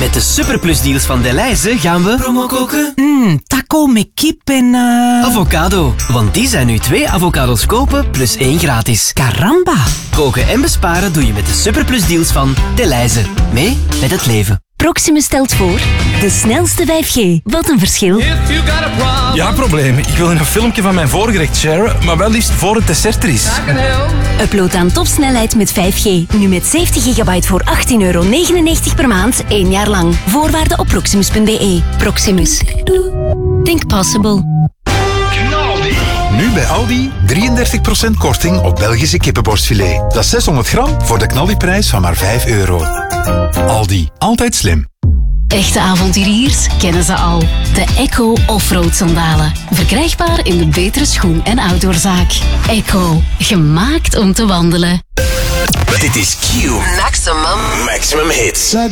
Met de superplusdeals van Delhaize gaan we promo koken. Taco met kip en... Avocado. Want die zijn nu 2 avocados kopen plus 1 gratis. Caramba. Koken en besparen doe je met de superplusdeals van Delhaize. Mee met het leven. Proximus stelt voor de snelste 5G. Wat een verschil. Ja, probleem. Ik wil een filmpje van mijn voorgerecht sharen, maar wel liefst voor het dessert er is. Upload aan topsnelheid met 5G. Nu met 70 gigabyte voor €18,99 per maand, 1 jaar lang. Voorwaarden op proximus.be. Proximus. Think possible. Nu bij Aldi 33% korting op Belgische kippenborstfilet. Dat is 600 gram voor de knaldiprijs van maar €5. Aldi, altijd slim. Echte avonturiers kennen ze al. De Echo Offroad sandalen. Verkrijgbaar in de betere schoen- en outdoorzaak. Echo. Gemaakt om te wandelen. Dit is Q. Maximum hits.